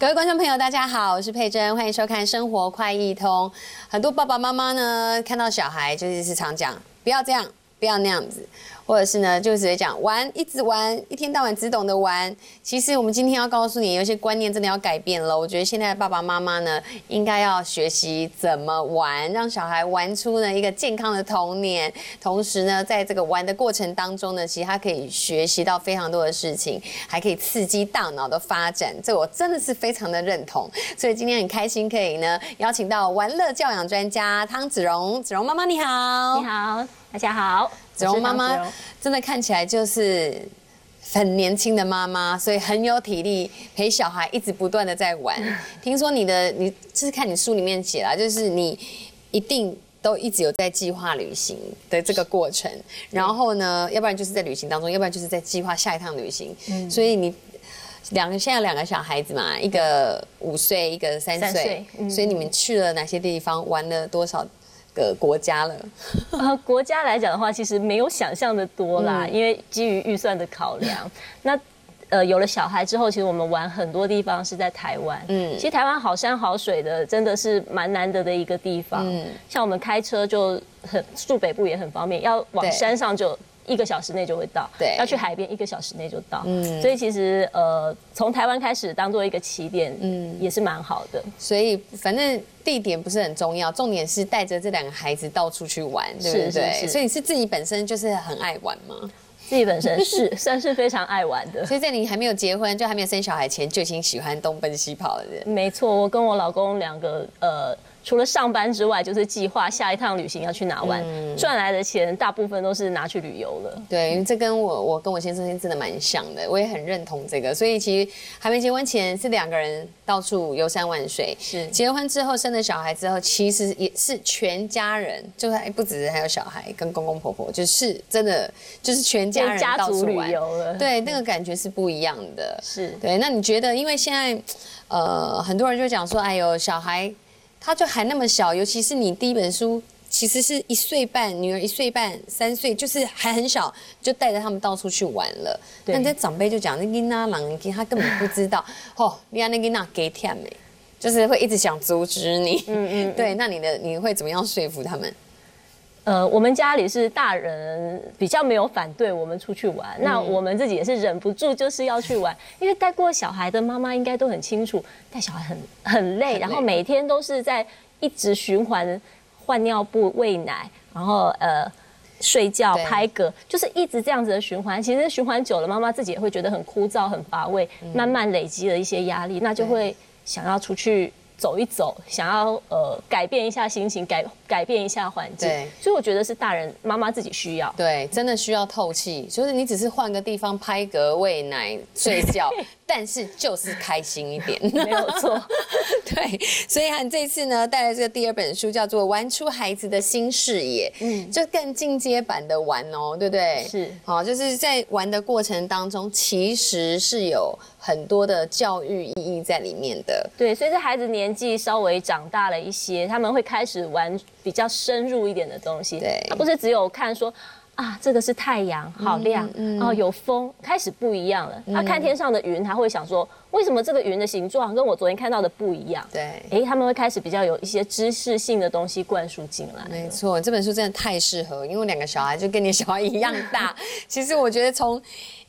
各位观众朋友，大家好，我是佩珍，欢迎收看《生活快易通》。很多爸爸妈妈呢，看到小孩就是常讲，不要这样，不要那样子。或者是呢，就直接讲玩，一直玩，一天到晚只懂得玩。其实我们今天要告诉你，有些观念真的要改变了。我觉得现在的爸爸妈妈呢，应该要学习怎么玩，让小孩玩出呢一个健康的童年。同时呢，在这个玩的过程当中呢，其实他可以学习到非常多的事情，还可以刺激大脑的发展。这我真的是非常的认同。所以今天很开心可以呢邀请到玩乐教养专家汤子蓉，子蓉妈妈你好。 你好，大家好。 子蓉妈妈真的看起来就是很年轻的妈妈，所以很有体力，陪小孩一直不断的在玩。听说你就是看你书里面写啦，就是你一定都一直有在计划旅行的这个过程，然后呢，要不然就是在旅行当中，要不然就是在计划下一趟旅行。所以你现在两个小孩子嘛，一个5岁，一个3岁，所以你们去了哪些地方，玩了多少个国家了？ 国家来讲的话，其实没有想象的多啦，因为基于预算的考量。那有了小孩之后，其实我们玩很多地方是在台湾。其实台湾好山好水的，真的是蛮难得的一个地方。像我们开车就住北部也很方便，要往山上就1个小时内就会到，对，要去海边1个小时内就到，所以其实从台湾开始当做一个起点，也是蛮好的。 所以反正地点不是很重要，重点是带着这2个孩子到处去玩，对不对？所以你是自己本身就是很爱玩吗？ 自己本身是算是非常爱玩的， 所以在你还没有结婚，就还没有生小孩前，就已经喜欢东奔西跑的人。 没错，我跟我老公2个除了上班之外，就是计划下一趟旅行要去哪玩，赚来的钱大部分都是拿去旅游了。 对，因为这跟我跟我先生真的蛮像的，我也很认同这个。所以其实还没结婚前是2个人到处游山玩水，是结婚之后生了小孩之后，其实也是全家人，就还不止还有小孩跟公公婆婆，就是真的就是全家人到处玩， 旅游了。 对，那个感觉是不一样的。 是对。那你觉得，因为现在很多人就讲说，哎呦，小孩他就还那么小，尤其是你第一本书其实是1岁半，女儿1岁半，3岁，就是还很小，就带着他们到处去玩了。那你在长辈就讲，那囡仔人他根本不知道，你看那囡仔给甜美，就是会一直想阻止你。对，那你会怎么样说服他们？ 我们家里是大人比较没有反对我们出去玩，那我们自己也是忍不住就是要去玩，因为带过小孩的妈妈应该都很清楚，带小孩很累，然后每天都是在一直循环换尿布、喂奶，然后睡觉、拍嗝，就是一直这样子的循环。其实循环久了，妈妈自己也会觉得很枯燥、很乏味，慢慢累积了一些压力，那就会想要出去走一走，想要改变一下心情，改变一下环境。所以我觉得是大人妈妈自己需要。 对，真的需要透气，就是你只是换个地方拍嗝、喂奶、睡觉，但是就是开心一点， 没有错。 对，所以你这次呢带来这个第2本书叫做《玩出孩子的新视野》，就更进阶版的玩哦，对不对？ 是， 好，就是在玩的过程当中，其实是有很多的教育意义在里面的。 对，随着孩子年纪稍微长大了一些，他们会开始玩比较深入一点的东西。对，他不是只有看说啊，这个是太阳，好亮，有风，开始不一样了。他看天上的云，他会想说，为什么这个云的形状跟我昨天看到的不一样？对，他们会开始比较有一些知识性的东西灌输进来。 没错，这本书真的太适合，因为我2个小孩就跟你小孩一样大。其实我觉得从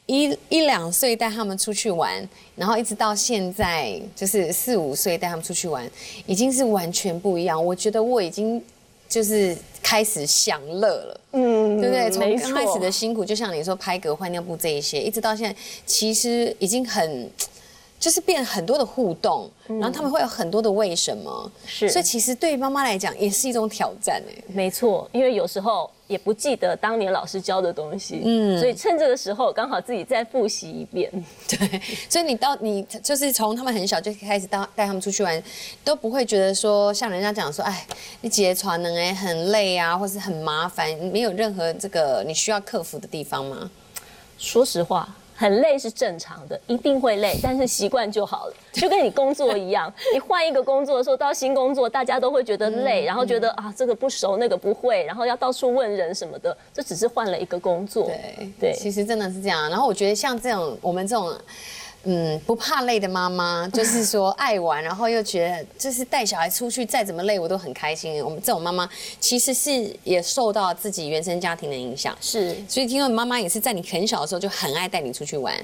1、2岁带他们出去玩，然后一直到现在就是4、5岁带他们出去玩，已经是完全不一样。我觉得我已经就是开始享乐了，对不对？从刚开始的辛苦，就像你说拍嗝、换尿布这一些，一直到现在，其实已经就是变很多的互动，然后他们会有很多的为什么，所以其实对于妈妈来讲也是一种挑战哎。 没错，因为有时候也不记得当年老师教的东西，所以趁这个时候刚好自己再复习一遍。 对，所以你就是从他们很小就开始带他们出去玩，都不会觉得说像人家讲说，哎，你结船呢很累啊，或是很麻烦，没有任何这个你需要克服的地方吗？ 说实话，很累是正常的，一定会累，但是习惯就好了。就跟你工作一样，你换一个工作的时候，到新工作，大家都会觉得累，然后觉得啊这个不熟，那个不会，然后要到处问人什么的，这只是换了一个工作。 对，其实真的是这样。然后我觉得像我们这种不怕累的妈妈，就是说爱玩，然后又觉得就是带小孩出去再怎么累我都很开心。我们这种妈妈其实是也受到自己原生家庭的影响， 是， 所以听说你妈妈也是在你很小的时候就很爱带你出去玩。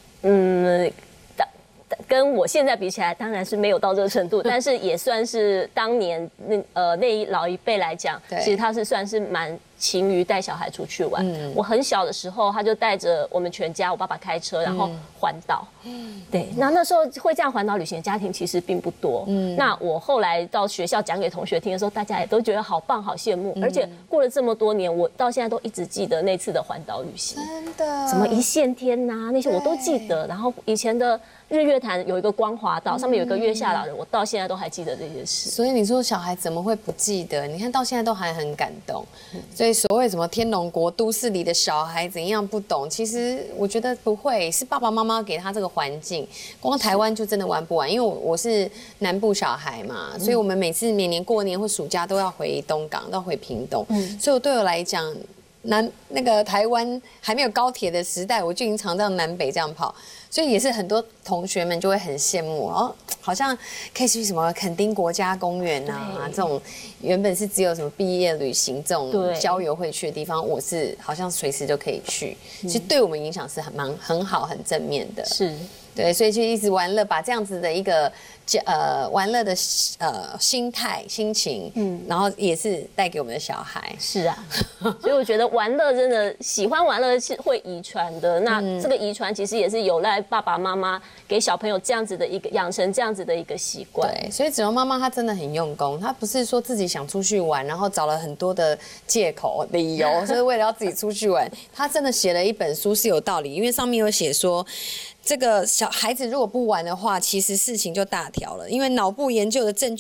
跟我现在比起来，当然是没有到这个程度，但是也算是当年那老一辈来讲，其实他是算是蛮勤于带小孩出去玩。我很小的时候，他就带着我们全家，我爸爸开车，然后环岛。对，那时候会这样环岛旅行的家庭其实并不多。那我后来到学校讲给同学听的时候，大家也都觉得好棒、好羡慕。而且过了这么多年，我到现在都一直记得那次的环岛旅行。 真的， 什么一线天呐，那些我都记得。然后以前的日月潭有一个光华岛，上面有一个月下老人，我到现在都还记得这件事。 所以你说小孩怎么会不记得？你看到现在都还很感动。所以所谓什么天龙国都市里的小孩怎样不懂，其实我觉得不会，是爸爸妈妈给他这个环境。光台湾就真的玩不完，因为我是南部小孩嘛，所以我们每年过年或暑假都要回东港，都要回屏东。所以对我来讲，那个台湾还没有高铁的时代，我就已经常到南北这样跑，所以也是很多同学们就会很羡慕哦，好像可以去什么垦丁国家公园啊，这种原本是只有什么毕业旅行这种郊游会去的地方，我是好像随时都可以去，其实对我们影响是很好、很正面的。 是。 对，所以就一直玩乐，把这样子的一个玩乐的心态、心情，然后也是带给我们的小孩。 是啊，所以我觉得玩乐真的喜欢玩乐是会遗传的。那这个遗传其实也是有赖爸爸妈妈给小朋友这样子的一个养成这样子的一个习惯。 对，所以子荣妈妈她真的很用功，她不是说自己想出去玩，然后找了很多的借口理由，就是为了要自己出去玩。她真的写了一本书是有道理，因为上面有写说。这个小孩子如果不玩的话，其实事情就大条了，因为脑部研究的证据。